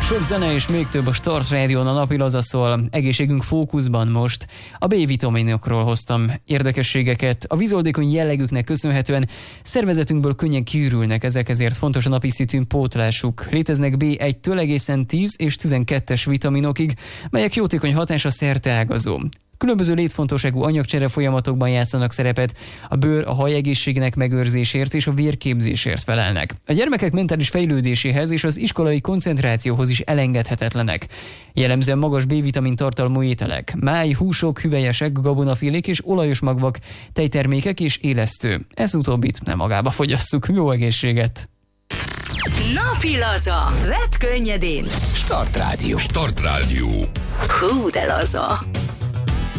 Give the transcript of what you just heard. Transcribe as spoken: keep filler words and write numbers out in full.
Sok zene és még több a Start Rádión, a napi laza szól. Egészségünk fókuszban most. A B-vitaminokról hoztam érdekességeket. A vízoldékony jellegüknek köszönhetően szervezetünkből könnyen kiürülnek ezek, ezért fontos a napi szintű pótlásuk. Léteznek bé egytől egészen tíz és tizenkettes vitaminokig, melyek jótékony hatása szerteágazó. Különböző létfontosságú anyagcsere folyamatokban játszanak szerepet, a bőr a haj egészségének megőrzésért és a vérképzésért felelnek. A gyermekek mentális fejlődéséhez és az iskolai koncentrációhoz is elengedhetetlenek. Jellemzően magas B-vitamin tartalmú ételek, máj, húsok, hüvelyesek, gabonafélék és olajos magvak, tejtermékek és élesztő. Ez utóbbit nem magába fogyasszuk. Jó egészséget! Napi laza. Vedd könnyedén. Start Rádió. Start Rádió. Hú, de laza.